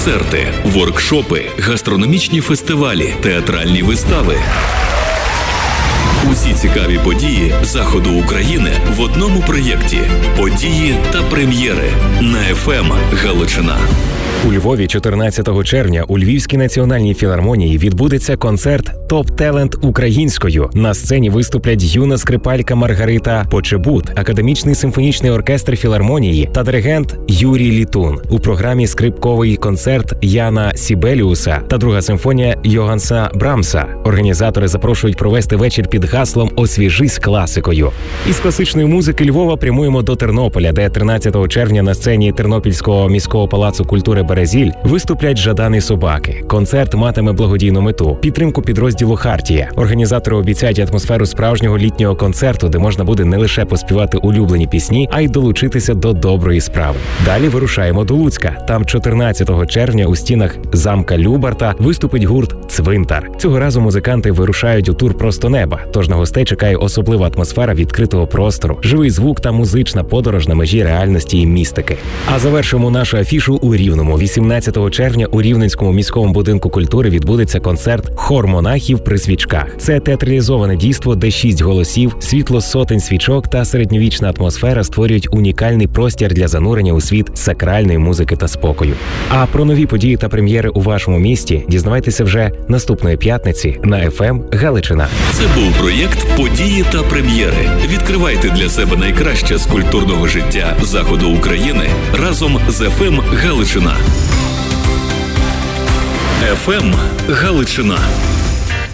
концерти, воркшопи, гастрономічні фестивалі, театральні вистави. Усі цікаві події Заходу України в одному проєкті. Події та прем'єри на FM Галичина. У Львові 14 червня у Львівській національній філармонії відбудеться концерт «Топ-Телент українською». На сцені виступлять юна скрипалька Маргарита Почебут, академічний симфонічний оркестр філармонії та диригент Юрій Літун. У програмі скрипковий концерт Яна Сібеліуса та друга симфонія Йоганса Брамса. Організатори запрошують провести вечір під гаслом «Освіжись класикою». Із класичної музики Львова прямуємо до Тернополя, де 13 червня на сцені Тернопільського міського палацу культури «Березіль» виступлять «Жадан і собаки». Концерт матиме благодійну мету – підтримку підрозділу «Хартія». Організатори обіцяють атмосферу справжнього літнього концерту, де можна буде не лише поспівати улюблені пісні, а й долучитися до доброї справи. Далі вирушаємо до Луцька. Там 14 червня у стінах замка Любарта виступить гурт «Цвинтар». Цього разу музиканти вирушають у тур «Просто неба», тож на гостей чекає особлива атмосфера відкритого простору, живий звук та музична подорож на межі реальності і містики. А завершимо нашу афішу у Рівному. 18 червня у Рівненському міському будинку культури відбудеться концерт «Хор монахів при свічках». Це театралізоване дійство, де 6 голосів, світло сотень свічок та середньовічна атмосфера створюють унікальний простір для занурення у світ сакральної музики та спокою. А про нові події та прем'єри у вашому місті дізнавайтеся вже наступної п'ятниці на FM Галичина. Це був проєкт «Події та прем'єри». Відкривайте для себе найкраще з культурного життя Заходу України разом з FM Галичина. FM Галичина.